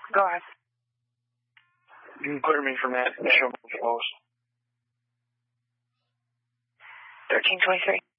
Go on. You can clear me from that. Show me close. 1323.